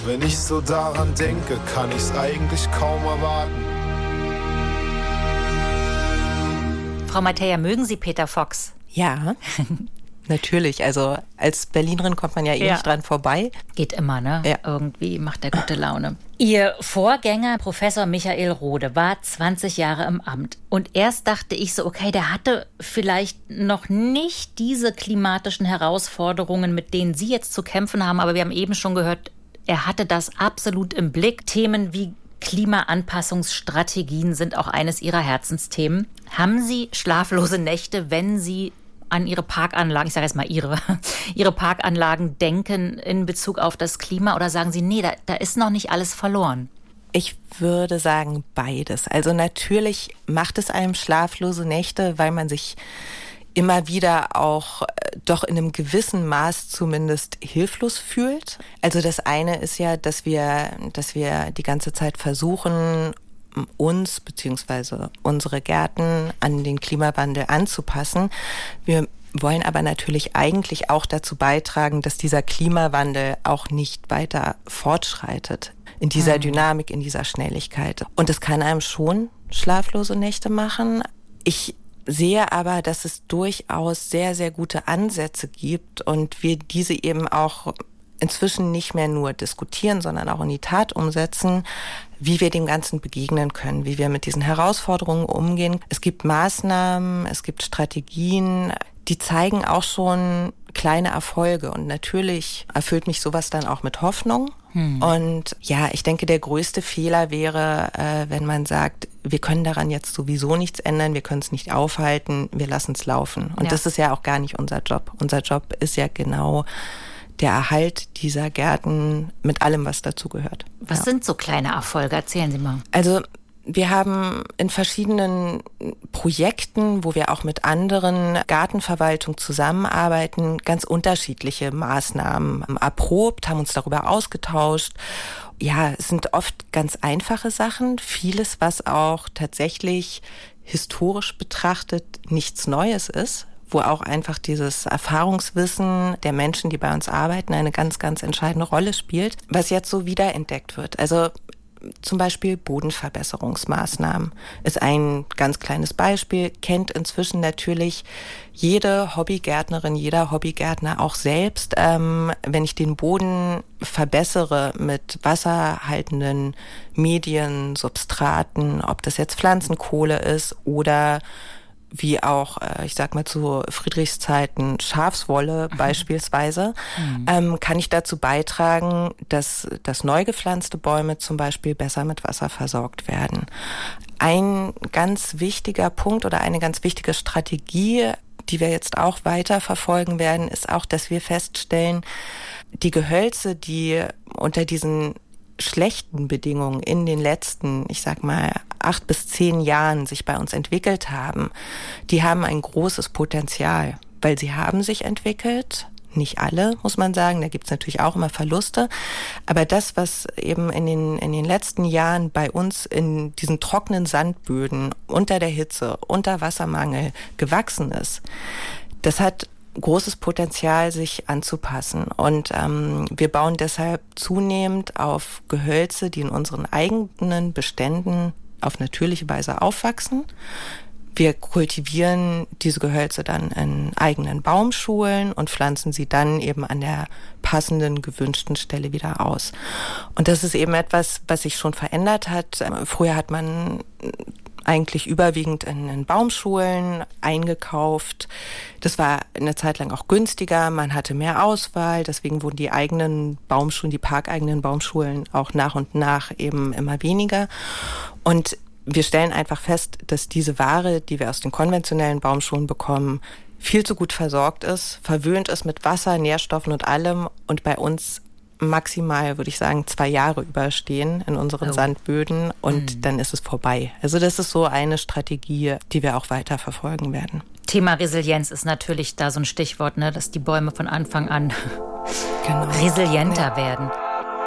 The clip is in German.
Wenn ich so daran denke, kann ich's eigentlich kaum erwarten. Frau Mateja, mögen Sie Peter Fox? Ja, natürlich. Also als Berlinerin kommt man ja nicht dran vorbei. Geht immer, ne? Ja. Irgendwie macht er gute Laune. Ihr Vorgänger, Professor Michael Rohde, war 20 Jahre im Amt. Und erst dachte ich so, okay, der hatte vielleicht noch nicht diese klimatischen Herausforderungen, mit denen Sie jetzt zu kämpfen haben. Aber wir haben eben schon gehört, er hatte das absolut im Blick. Themen wie Klimaanpassungsstrategien sind auch eines Ihrer Herzensthemen. Haben Sie schlaflose Nächte, wenn Sie an Ihre Parkanlagen, ich sage jetzt mal Ihre Parkanlagen denken in Bezug auf das Klima? Oder sagen Sie, nee, da ist noch nicht alles verloren? Ich würde sagen beides. Also natürlich macht es einem schlaflose Nächte, weil man sich immer wieder auch doch in einem gewissen Maß zumindest hilflos fühlt. Also das eine ist ja, dass wir die ganze Zeit versuchen, uns bzw. unsere Gärten an den Klimawandel anzupassen. Wir wollen aber natürlich eigentlich auch dazu beitragen, dass dieser Klimawandel auch nicht weiter fortschreitet in dieser Dynamik, in dieser Schnelligkeit. Und es kann einem schon schlaflose Nächte machen. Ich sehe aber, dass es durchaus sehr, sehr gute Ansätze gibt und wir diese eben auch inzwischen nicht mehr nur diskutieren, sondern auch in die Tat umsetzen, wie wir dem Ganzen begegnen können, wie wir mit diesen Herausforderungen umgehen. Es gibt Maßnahmen, es gibt Strategien, die zeigen auch schon kleine Erfolge. Und natürlich erfüllt mich sowas dann auch mit Hoffnung. Und ja, ich denke, der größte Fehler wäre, wenn man sagt, wir können daran jetzt sowieso nichts ändern, wir können es nicht aufhalten, wir lassen es laufen. Und das ist ja auch gar nicht unser Job. Unser Job ist ja genau der Erhalt dieser Gärten mit allem, was dazu gehört. Was sind so kleine Erfolge? Erzählen Sie mal. Also wir haben in verschiedenen Projekten, wo wir auch mit anderen Gartenverwaltungen zusammenarbeiten, ganz unterschiedliche Maßnahmen erprobt, haben uns darüber ausgetauscht. Ja, es sind oft ganz einfache Sachen, vieles, was auch tatsächlich historisch betrachtet nichts Neues ist, wo auch einfach dieses Erfahrungswissen der Menschen, die bei uns arbeiten, eine ganz, ganz entscheidende Rolle spielt, was jetzt so wiederentdeckt wird. Also zum Beispiel Bodenverbesserungsmaßnahmen ist ein ganz kleines Beispiel, kennt inzwischen natürlich jede Hobbygärtnerin, jeder Hobbygärtner auch selbst. Wenn ich den Boden verbessere mit wasserhaltenden Medien, Substraten, ob das jetzt Pflanzenkohle ist oder wie auch, ich sag mal zu Friedrichszeiten Schafswolle beispielsweise, kann ich dazu beitragen, dass neu gepflanzte Bäume zum Beispiel besser mit Wasser versorgt werden. Ein ganz wichtiger Punkt oder eine ganz wichtige Strategie, die wir jetzt auch weiter verfolgen werden, ist auch, dass wir feststellen, die Gehölze, die unter diesen schlechten Bedingungen in den letzten, ich sag mal, 8 bis 10 Jahren sich bei uns entwickelt haben, die haben ein großes Potenzial, weil sie haben sich entwickelt. Nicht alle, muss man sagen, da gibt's natürlich auch immer Verluste. Aber das, was eben in den letzten Jahren bei uns in diesen trockenen Sandböden unter der Hitze, unter Wassermangel gewachsen ist, das hat großes Potenzial, sich anzupassen. Und wir bauen deshalb zunehmend auf Gehölze, die in unseren eigenen Beständen auf natürliche Weise aufwachsen. Wir kultivieren diese Gehölze dann in eigenen Baumschulen und pflanzen sie dann eben an der passenden, gewünschten Stelle wieder aus. Und das ist eben etwas, was sich schon verändert hat. Früher hat man eigentlich überwiegend in Baumschulen eingekauft. Das war eine Zeit lang auch günstiger, man hatte mehr Auswahl, deswegen wurden die eigenen Baumschulen, die parkeigenen Baumschulen auch nach und nach eben immer weniger. Und wir stellen einfach fest, dass diese Ware, die wir aus den konventionellen Baumschulen bekommen, viel zu gut versorgt ist, verwöhnt ist mit Wasser, Nährstoffen und allem und bei uns maximal, würde ich sagen, 2 Jahre überstehen in unseren Sandböden und dann ist es vorbei. Also das ist so eine Strategie, die wir auch weiter verfolgen werden. Thema Resilienz ist natürlich da so ein Stichwort, ne, dass die Bäume von Anfang an resilienter werden.